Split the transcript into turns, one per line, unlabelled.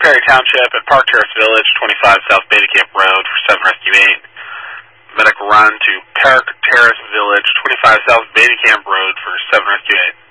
Perry Township at Park Terrace Village, 25 South Beta Camp Road for 7 Rescue 8. Medic run to Park Terrace Village, 25 South Beta Camp Road for 7 Rescue 8.